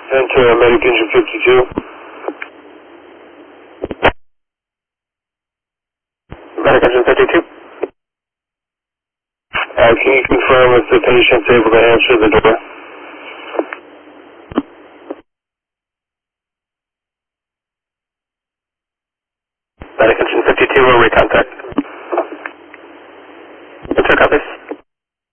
Enter Medic Engine 52. Medic Engine 52. Can you confirm if the patient's able to answer the door? Medic Engine 52 will recontact.